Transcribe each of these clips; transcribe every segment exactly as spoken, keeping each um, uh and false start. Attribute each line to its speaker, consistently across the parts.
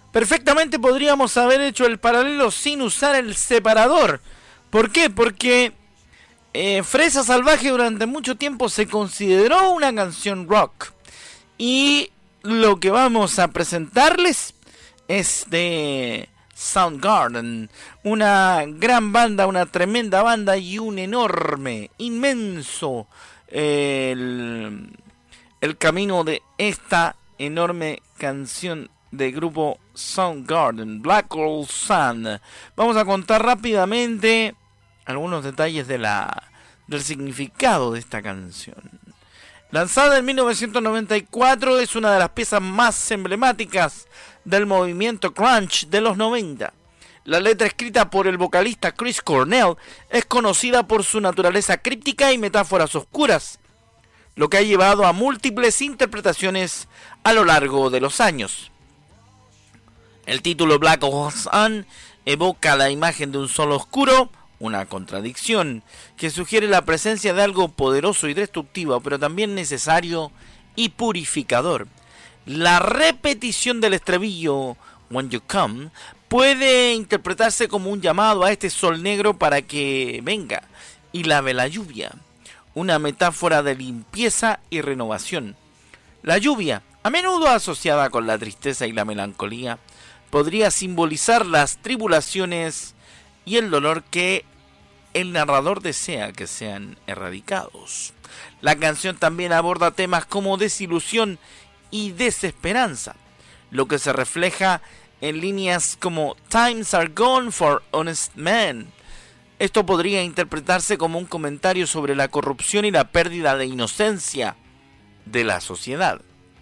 Speaker 1: Perfectamente podríamos haber hecho el paralelo sin usar el separador. ¿Por qué? Porque eh, Fresa Salvaje durante mucho tiempo se consideró una canción rock. Y lo que vamos a presentarles es de Soundgarden, una gran banda, una tremenda banda y un enorme, inmenso eh, el, el camino de esta enorme canción del grupo Soundgarden, Black Hole Sun. Vamos a contar rápidamente algunos detalles de la, del significado de esta canción. Lanzada en mil novecientos noventa y cuatro, es una de las piezas más emblemáticas del movimiento grunge de los noventa. La letra, escrita por el vocalista Chris Cornell, es conocida por su naturaleza críptica y metáforas oscuras, lo que ha llevado a múltiples interpretaciones a lo largo de los años. El título Black Hole Sun evoca la imagen de un sol oscuro, una contradicción que sugiere la presencia de algo poderoso y destructivo, pero también necesario y purificador. La repetición del estribillo When You Come puede interpretarse como un llamado a este sol negro para que venga y lave la lluvia, una metáfora de limpieza y renovación. La lluvia, a menudo asociada con la tristeza y la melancolía, podría simbolizar las tribulaciones y el dolor que el narrador desea que sean erradicados. La canción también aborda temas como desilusión y desesperanza, lo que se refleja en líneas como Times are gone for honest men. Esto podría interpretarse como un comentario sobre la corrupción y la pérdida de inocencia de la sociedad.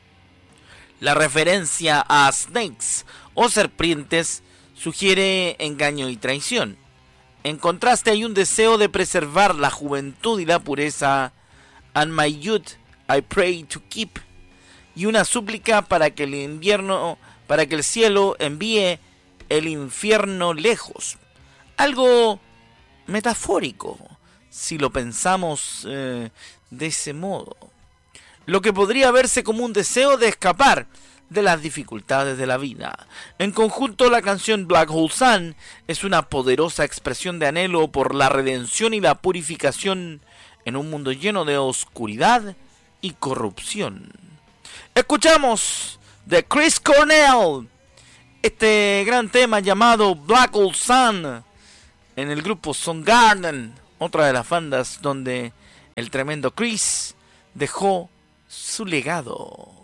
Speaker 1: La referencia a snakes o serpientes sugiere engaño y traición. En contraste, hay un deseo de preservar la juventud y la pureza, and my youth I pray to keep, y una súplica para que el invierno, para que el cielo envíe el infierno lejos. Algo metafórico, si lo pensamos eh, de ese modo. Lo que podría verse como un deseo de escapar de las dificultades de la vida. En conjunto, la canción Black Hole Sun es una poderosa expresión de anhelo por la redención y la purificación en un mundo lleno de oscuridad y corrupción. Escuchamos de Chris Cornell este gran tema llamado Black Hole Sun en el grupo Soundgarden, otra de las bandas donde el tremendo Chris dejó su legado.